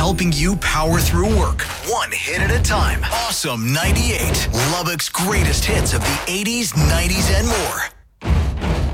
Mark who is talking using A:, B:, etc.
A: helping you power through work, one hit at a time. Awesome 98, Lubbock's greatest hits of the 80s, 90s, and more.